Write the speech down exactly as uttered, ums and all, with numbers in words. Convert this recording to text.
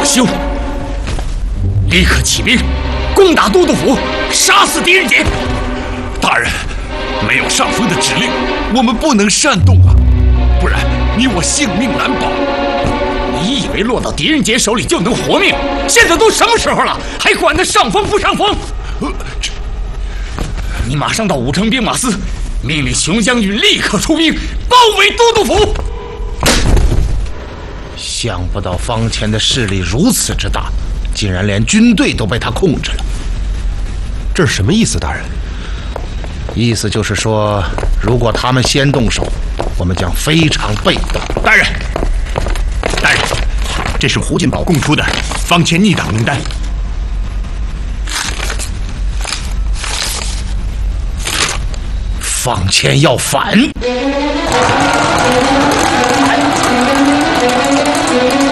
休！立刻起兵，攻打都督府，杀死狄仁杰！ 大人，没有上峰的指令，我们不能擅动啊，不然你我性命难保。 你以为落到狄仁杰手里就能活命？现在都什么时候了，还管他上峰不上峰？呃，这，你马上到武城兵马司，命令熊将军立刻出兵包围都督府。 想不到方谦的势力如此之大，竟然连军队都被他控制了。 这是什么意思，大人？ 意思就是说，如果他们先动手，我们将非常被动。 大人，大人，这是胡金宝供出的方谦逆党名单。 方谦要反。